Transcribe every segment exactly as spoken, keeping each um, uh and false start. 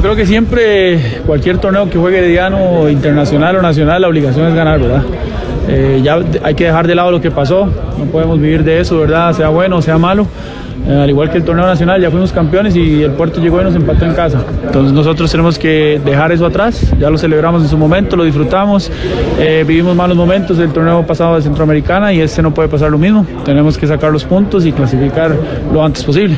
creo que siempre, cualquier torneo que juegue herediano, internacional o nacional, la obligación es ganar, ¿verdad? Eh, ya hay que dejar de lado lo que pasó, no podemos vivir de eso, ¿verdad? Sea bueno o sea malo. Eh, al igual que el torneo nacional, ya fuimos campeones y el Puerto llegó y nos empató en casa. Entonces nosotros tenemos que dejar eso atrás, ya lo celebramos en su momento, lo disfrutamos, eh, vivimos malos momentos del torneo pasado de Centroamericana y este no puede pasar lo mismo. Tenemos que sacar los puntos y clasificar lo antes posible.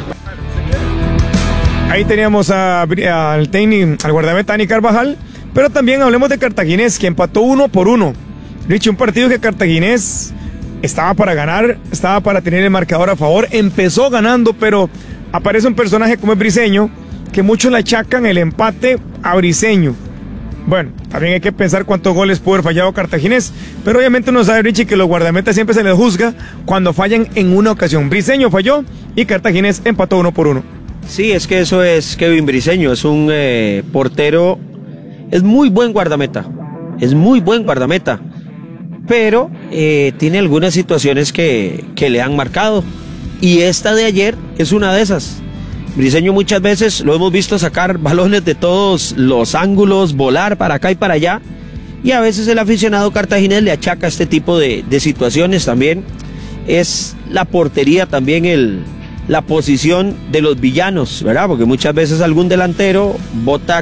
Ahí teníamos a, a, al, técnico, al guardameta Dani Carvajal, pero también hablemos de Cartaginés, que empató uno por uno. Richie, un partido que Cartaginés estaba para ganar, estaba para tener el marcador a favor, empezó ganando, pero aparece un personaje como es Briseño, que muchos le achacan el empate a Briseño. Bueno, también hay que pensar cuántos goles pudo haber fallado Cartaginés, pero obviamente uno sabe, Richie, que los guardametas siempre se les juzga cuando fallan en una ocasión. Briseño falló y Cartaginés empató uno por uno. Sí, es que eso es Kevin Briseño, es un eh, portero, es muy buen guardameta, es muy buen guardameta, pero eh, tiene algunas situaciones que, que le han marcado, y esta de ayer es una de esas. Briseño muchas veces lo hemos visto sacar balones de todos los ángulos, volar para acá y para allá, y a veces el aficionado cartaginés le achaca este tipo de, de situaciones también. Es la portería también el... la posición de los villanos, ¿verdad? Porque muchas veces algún delantero bota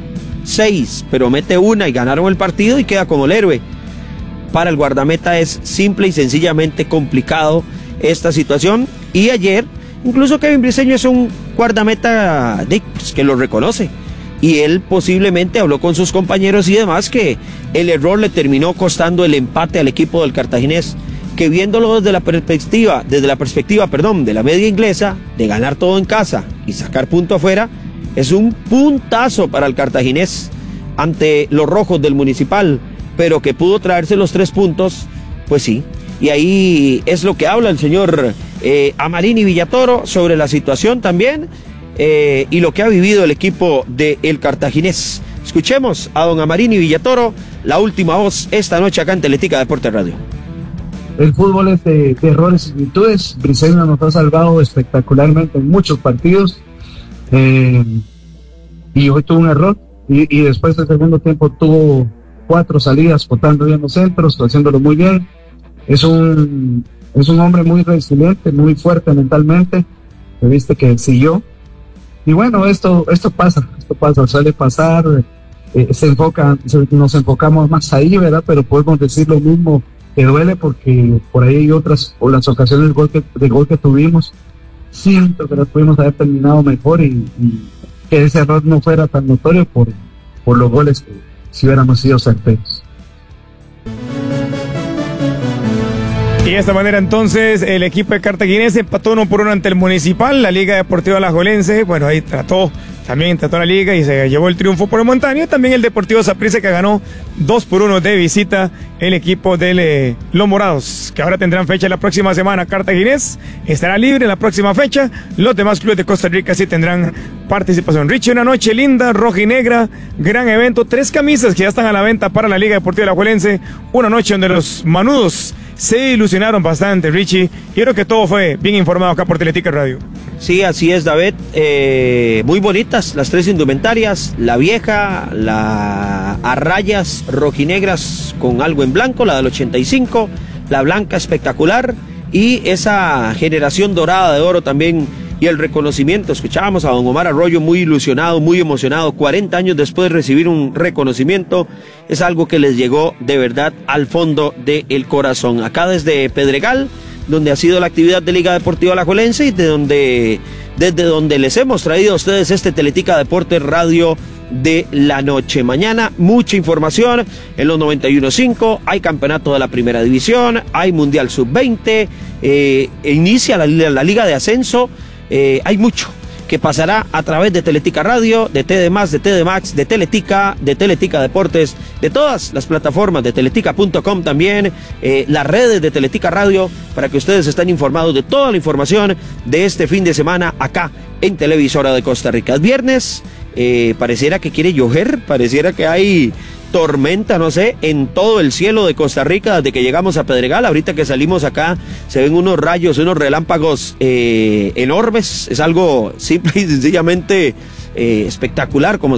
seis, pero mete una y ganaron el partido y queda como el héroe. Para el guardameta es simple y sencillamente complicado esta situación. Y ayer, incluso Kevin Briseño es un guardameta de, pues, que lo reconoce. Y él posiblemente habló con sus compañeros y demás que el error le terminó costando el empate al equipo del Cartaginés, que viéndolo desde la perspectiva, desde la perspectiva, perdón, de la media inglesa, de ganar todo en casa y sacar punto afuera, es un puntazo para el Cartaginés ante los rojos del Municipal, pero que pudo traerse los tres puntos, pues sí. Y ahí es lo que habla el señor eh, Amarini Villatoro sobre la situación también eh, y lo que ha vivido el equipo del Cartaginés. Escuchemos a don Amarini Villatoro, la última voz esta noche acá en Teletica Deportes Radio. El fútbol es de, de errores y virtudes. Briseño nos ha salvado espectacularmente en muchos partidos, eh, y hoy tuvo un error, y, y después del segundo tiempo tuvo cuatro salidas, botando bien los centros, haciéndolo muy bien. Es un, es un hombre muy resiliente, muy fuerte mentalmente, que viste que siguió. Y bueno, esto, esto pasa, esto pasa, suele pasar, eh, se enfoca, se, nos enfocamos más ahí, ¿verdad? Pero podemos decir lo mismo, que duele porque por ahí hay otras, o las ocasiones de gol que, de gol que tuvimos, siento que las pudimos haber terminado mejor, y, y que ese error no fuera tan notorio por, por los goles que si hubiéramos sido certeros. Y de esta manera entonces el equipo de Cartaginés empató uno por uno ante el Municipal. La Liga Deportiva Alajuelense, bueno, ahí trató, también trató la liga y se llevó el triunfo por el Montaño. También el Deportivo Saprissa, que ganó dos por uno de visita el equipo de eh, Los Morados, que ahora tendrán fecha la próxima semana. Cartaginés estará libre en la próxima fecha. Los demás clubes de Costa Rica sí tendrán participación. Richie, una noche linda, roja y negra, gran evento, tres camisas que ya están a la venta para la Liga Deportiva Alajuelense. Una noche donde los manudos se ilusionaron bastante, Richie, y creo que todo fue bien informado acá por Teletica Radio. Sí, así es, David. Eh, muy bonitas las tres indumentarias, la vieja, la a rayas rojinegras con algo en blanco, la del ochenta y cinco, la blanca espectacular, y esa generación dorada de oro también, y el reconocimiento. Escuchábamos a don Omar Arroyo muy ilusionado, muy emocionado, cuarenta años después de recibir un reconocimiento. Es algo que les llegó de verdad al fondo del corazón. Acá desde Pedregal, donde ha sido la actividad de Liga Deportiva Alajuelense, y de donde, desde donde les hemos traído a ustedes este Teletica Deportes Radio de la noche. Mañana mucha información en los noventa y uno punto cinco, hay campeonato de la primera división, hay Mundial sub veinte, eh, inicia la, la Liga de Ascenso. Eh, hay mucho que pasará a través de Teletica Radio, de T D más, de T D Max, de Teletica, de Teletica Deportes, de todas las plataformas, de teletica punto com también, eh, las redes de Teletica Radio, para que ustedes estén informados de toda la información de este fin de semana acá en Televisora de Costa Rica. Es viernes, eh, pareciera que quiere llover, pareciera que hay tormenta, no sé, en todo el cielo de Costa Rica desde que llegamos a Pedregal. Ahorita que salimos acá se ven unos rayos, unos relámpagos eh, enormes. Es algo simple y sencillamente eh, espectacular, como